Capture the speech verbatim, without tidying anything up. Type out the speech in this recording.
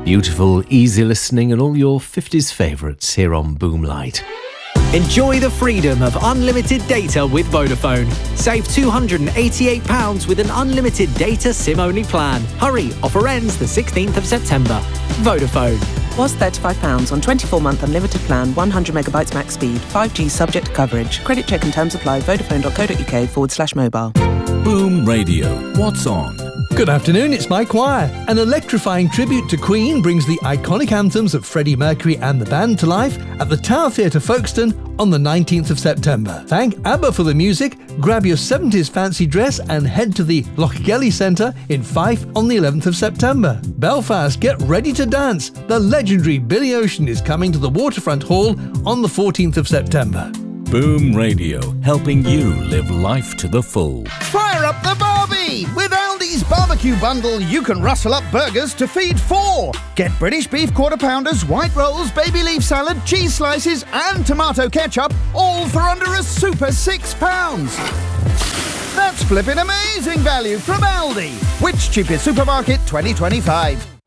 Beautiful, easy listening and all your fifties favourites here on Boomlight. Enjoy the freedom of unlimited data with Vodafone. Save two hundred eighty-eight pounds with an unlimited data SIM-only plan. Hurry, offer ends the sixteenth of September. Vodafone. Was thirty-five pounds on twenty-four month unlimited plan, one hundred megabytes max speed, five G subject to coverage. Credit check and terms apply. Vodafone.co.uk forward slash mobile. Boom Radio. What's on? Good afternoon, it's Mike Wire. An electrifying tribute to Queen brings the iconic anthems of Freddie Mercury and the band to life at the Tower Theatre Folkestone on the nineteenth of September. Thank ABBA for the music, grab your seventies fancy dress and head to the Lochgelly Centre in Fife on the eleventh of September. Belfast, get ready to dance. The legendary Billy Ocean is coming to the Waterfront Hall on the fourteenth of September. Boom Radio, helping you live life to the full. Fire up the barbie! With Aldi's barbecue bundle, you can rustle up burgers to feed four. Get British beef quarter pounders, white rolls, baby leaf salad, cheese slices and tomato ketchup, all for under a super six pounds. That's flipping amazing value from Aldi. Which cheapest supermarket twenty twenty-five?